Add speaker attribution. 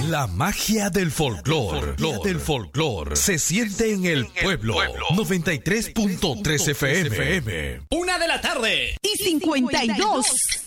Speaker 1: La magia del folclor se siente en el pueblo. 93.3 FM.
Speaker 2: 1:00 PM.
Speaker 3: Y 52